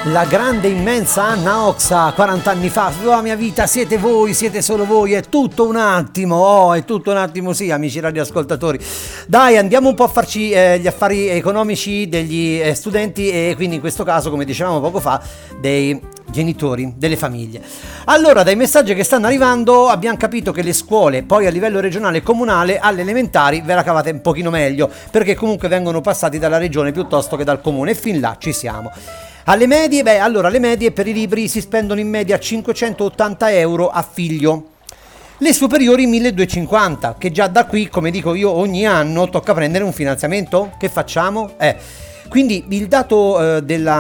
La grande immensa Anna Oxa 40 anni fa, la mia vita siete voi, siete solo voi, è tutto un attimo, è tutto un attimo, sì, amici radioascoltatori. Dai, andiamo un po' a farci gli affari economici degli studenti e quindi in questo caso, come dicevamo poco fa, dei genitori, delle famiglie. Allora, dai messaggi che stanno arrivando abbiamo capito che le scuole, poi a livello regionale e comunale, alle elementari ve la cavate un pochino meglio, perché comunque vengono passati dalla regione piuttosto che dal comune e fin là ci siamo. Alle medie, alle medie per i libri si spendono in media 580 euro a figlio. Le superiori 1250, che già da qui, come dico io, ogni anno tocca prendere un finanziamento. Che facciamo? Quindi il dato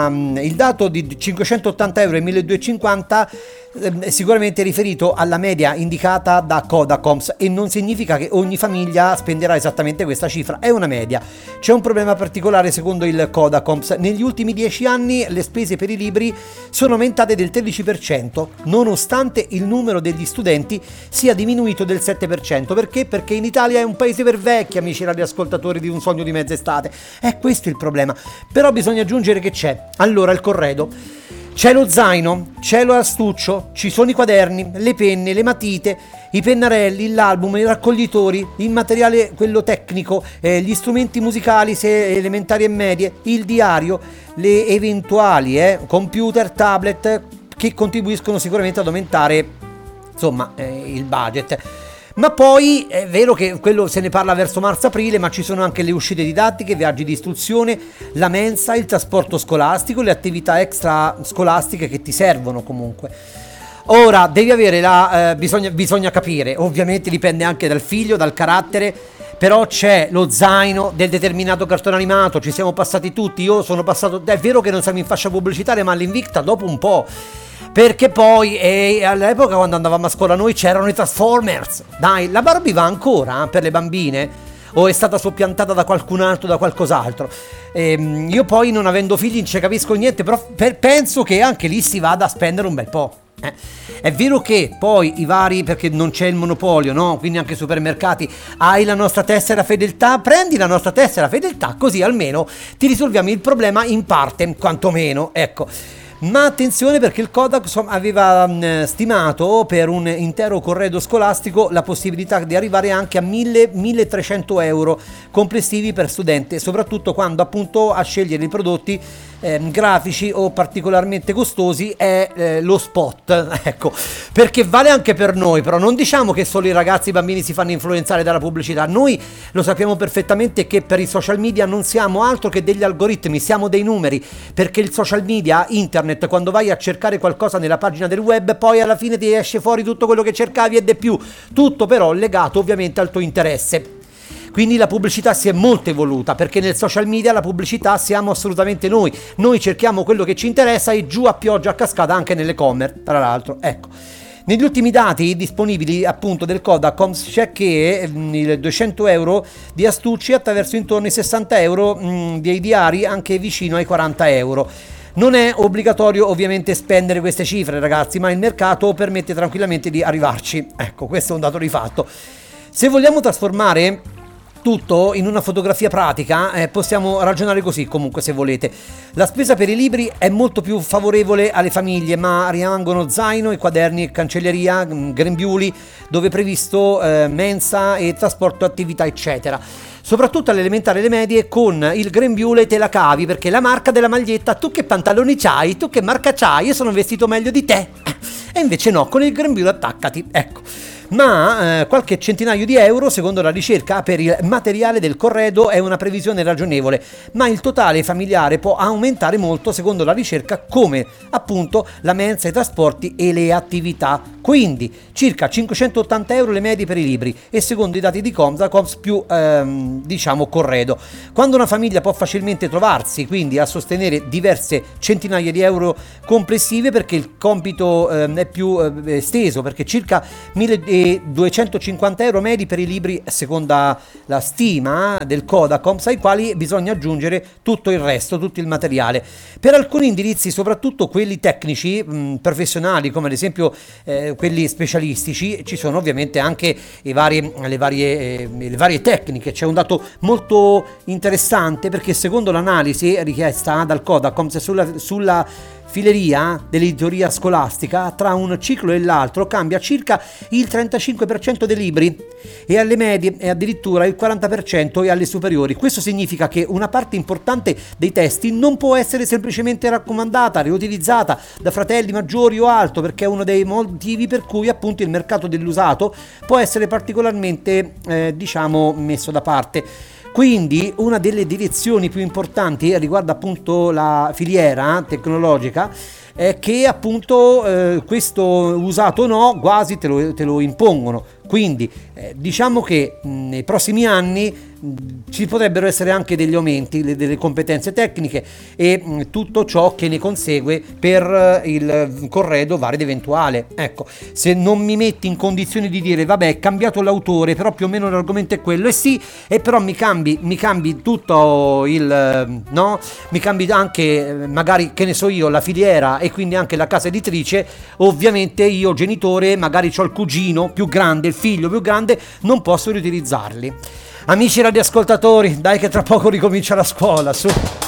di 580 euro e 1250 è sicuramente riferito alla media indicata da Codacoms e non significa che ogni famiglia spenderà esattamente questa cifra, è una media. C'è un problema particolare secondo il Codacoms: negli ultimi 10 anni le spese per i libri sono aumentate del 13%, nonostante il numero degli studenti sia diminuito del 7%. Perché? Perché in Italia è un paese per vecchi, amici radioascoltatori di Un Sogno di Mezz'estate. È questo il problema. Però bisogna aggiungere che c'è, allora, il corredo. C'è lo zaino, c'è lo astuccio, ci sono i quaderni, le penne, le matite, i pennarelli, l'album, i raccoglitori, il materiale quello tecnico, gli strumenti musicali se elementari e medie, il diario, le eventuali computer, tablet, che contribuiscono sicuramente ad aumentare, insomma, il budget. Ma poi è vero che quello se ne parla verso marzo-aprile, ma ci sono anche le uscite didattiche, viaggi di istruzione, la mensa, il trasporto scolastico, le attività extra scolastiche che ti servono comunque. Ora devi avere bisogna capire, ovviamente dipende anche dal figlio, dal carattere, però c'è lo zaino del determinato cartone animato, ci siamo passati tutti, io sono passato, è vero che non siamo in fascia pubblicitaria, ma all'Invicta dopo un po'. Perché poi all'epoca quando andavamo a scuola noi c'erano i Transformers. Dai, la Barbie va ancora per le bambine? O è stata soppiantata da qualcun altro, da qualcos'altro? Io poi non avendo figli non ci capisco niente, però penso che anche lì si vada a spendere un bel po'. È vero che poi i vari, perché non c'è il monopolio, no? Quindi anche i supermercati, hai la nostra tessera fedeltà, prendi la nostra tessera fedeltà, così almeno ti risolviamo il problema in parte, quantomeno, ecco. Ma attenzione, perché il Kodak aveva stimato per un intero corredo scolastico la possibilità di arrivare anche a 1.300 euro complessivi per studente, soprattutto quando appunto a scegliere i prodotti grafici o particolarmente costosi è lo spot, ecco, perché vale anche per noi. Però non diciamo che solo i ragazzi, i bambini si fanno influenzare dalla pubblicità. Noi lo sappiamo perfettamente che per i social media non siamo altro che degli algoritmi, siamo dei numeri, perché il social media, internet, quando vai a cercare qualcosa nella pagina del web, poi alla fine ti esce fuori tutto quello che cercavi e di più, tutto però legato ovviamente al tuo interesse. Quindi la pubblicità si è molto evoluta, perché nel social media la pubblicità siamo assolutamente noi cerchiamo quello che ci interessa e giù a pioggia a cascata anche nell'e-commerce, tra l'altro, ecco. Negli ultimi dati disponibili appunto del Codacoms c'è che il 200 euro di astucci attraverso intorno ai 60 euro dei diari, anche vicino ai 40 euro. Non è obbligatorio ovviamente spendere queste cifre, ragazzi, ma il mercato permette tranquillamente di arrivarci. Ecco, questo è un dato di fatto. Se vogliamo trasformare tutto in una fotografia pratica, possiamo ragionare così comunque, se volete. La spesa per i libri è molto più favorevole alle famiglie, ma rimangono zaino e quaderni, cancelleria, grembiuli, dove è previsto mensa e trasporto attività eccetera. Soprattutto alle elementari e alle medie con il grembiule te la cavi, perché la marca della maglietta, tu che pantaloni c'hai, tu che marca c'hai, io sono vestito meglio di te. E invece no, con il grembiule attaccati, ecco. Ma qualche centinaio di euro, secondo la ricerca, per il materiale del corredo è una previsione ragionevole, ma il totale familiare può aumentare molto, secondo la ricerca, come appunto la mensa, i trasporti e le attività. Quindi circa 580 euro le medie per i libri e secondo i dati di Coms più diciamo corredo. Quando una famiglia può facilmente trovarsi quindi a sostenere diverse centinaia di euro complessive, perché il compito è più esteso, perché circa 1.250 euro medi per i libri seconda la stima del Codacoms, ai quali bisogna aggiungere tutto il resto, tutto il materiale. Per alcuni indirizzi, soprattutto quelli tecnici, professionali, come ad esempio quelli specialistici, ci sono ovviamente anche le varie tecniche. C'è un dato molto interessante, perché secondo l'analisi richiesta dal Codacoms sulla fileria dell'editoria scolastica tra un ciclo e l'altro cambia circa il 35% dei libri e alle medie e addirittura il 40% e alle superiori. Questo significa che una parte importante dei testi non può essere semplicemente raccomandata, riutilizzata da fratelli maggiori o altro, perché è uno dei motivi per cui appunto il mercato dell'usato può essere particolarmente messo da parte. Quindi una delle direzioni più importanti riguarda appunto la filiera tecnologica, è che appunto questo usato o no quasi te lo impongono. Quindi diciamo che nei prossimi anni ci potrebbero essere anche degli aumenti delle competenze tecniche e tutto ciò che ne consegue per il corredo vario ed eventuale. Ecco, se non mi metti in condizioni di dire vabbè, è cambiato l'autore, però più o meno l'argomento è quello, e sì, e però mi cambi tutto il no, mi cambi anche magari, che ne so io, la filiera e quindi anche la casa editrice. Ovviamente io genitore, magari c'ho il cugino più grande, il figlio più grande, non posso riutilizzarli. Amici radioascoltatori, dai che tra poco ricomincia la scuola, su.